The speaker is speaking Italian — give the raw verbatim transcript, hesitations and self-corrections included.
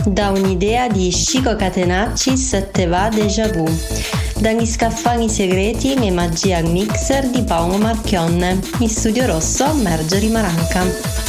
da un'idea di Chico Catenaccis te va déjà vu. Dagli scaffali segreti e magia al mixer di Paolo Marchionne. In studio rosso Marjorie Maranca.